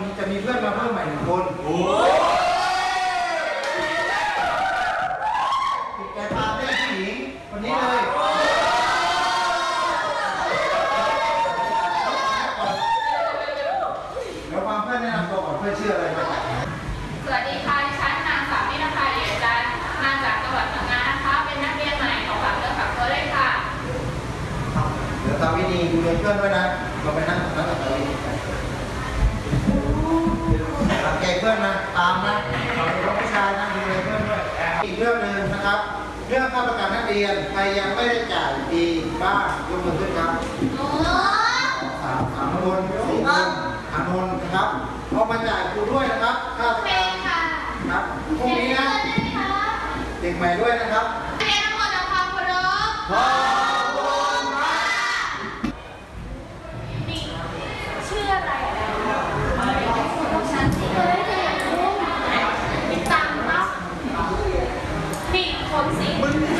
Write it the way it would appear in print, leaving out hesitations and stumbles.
จะมีเพื่อนมาเพิ่มใหม่1 คนติดใจปาเต้ผู้หญิงคนนี้เลยเดี๋ยวฟังเพื่อนแนะนำตัวก่อนเพื่อนชื่ออะไรครับสวัสดีค่ะดิฉันนางสาวนิรภาเอียจันทร์มาจากจังหวัดพังงานะคะเป็นนักเรียนใหม่ของฝากเนื้อฝากตัวด้วยค่ะเดี๋ยวตาวินีดูเรียนเพื่อนด้วยนะเราไปนั่งกับตาวินีกันสังเกตเพื่อนนะตามนะเราเป็นผู้ชายนะดูเรียนเพื่อนด้วยอีกเรื่องหนึ่งนะครับเรื่องค่าประกันนักเรียนใครยังไม่ได้จ่ายปีบ้างยกมือขึ้นครับอานนท์4 คนอานนท์นะครับเอามาจ่ายครูด้วยนะครับค่าประกันครับพรุ่งนี้นะเด็กใหม่ด้วยนะครับเรียนทั้งหมดความเคารพขอบคุณครับนี่ชื่ออะไรลูกฉันสิมีตังค์ปะนี่คนสิ